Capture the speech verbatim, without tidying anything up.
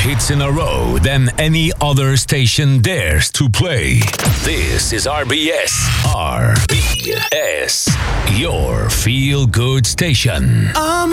hits in a row than any other station dares to play. This is R B S. R B S, your feel-good station. I'm